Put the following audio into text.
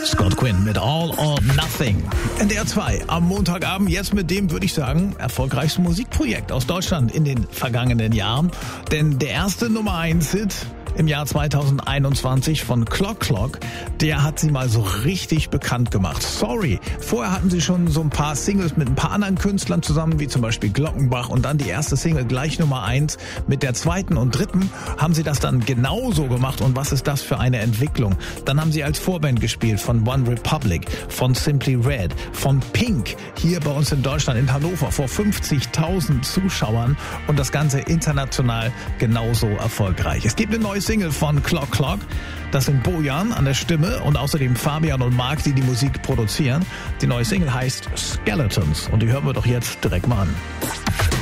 Scott Quinn mit All or Nothing. NDR 2 am Montagabend, jetzt mit dem, würde ich sagen, erfolgreichsten Musikprojekt aus Deutschland in den vergangenen Jahren. Denn der erste Nummer 1 Hit im Jahr 2021 von Clock Clock, der hat sie mal so richtig bekannt gemacht. Sorry, vorher hatten sie schon so ein paar Singles mit ein paar anderen Künstlern zusammen, wie zum Beispiel Glockenbach, und dann die erste Single gleich Nummer 1. Mit der zweiten und dritten haben sie das dann genauso gemacht, und was ist das für eine Entwicklung? Dann haben sie als Vorband gespielt von One Republic, von Simply Red, von Pink, hier bei uns in Deutschland in Hannover vor 50.000 Zuschauern, und das Ganze international genauso erfolgreich. Es gibt eine neue Single von Clock Clock. Das sind Bojan an der Stimme und außerdem Fabian und Marc, die die Musik produzieren. Die neue Single heißt Skeletons, und die hören wir doch jetzt direkt mal an.